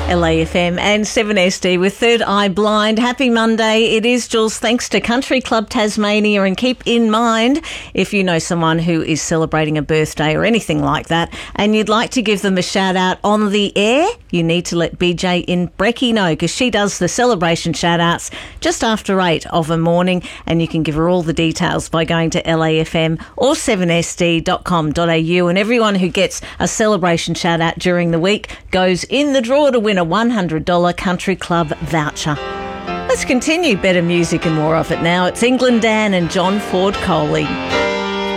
LAFM and 7SD with Third Eye Blind. Happy Monday. It is Jules, thanks to Country Club Tasmania. And keep in mind, if you know someone who is celebrating a birthday or anything like that and you'd like to give them a shout out on the air, you need to let BJ in Brecky know, because she does the celebration shout outs just after 8 of a morning, and you can give her all the details by going to LAFM or 7sd.com.au. And everyone who gets a celebration shout out during the week goes in the draw to win a $100 Country Club voucher. Let's continue better music and more of it now. It's England Dan and John Ford Coley.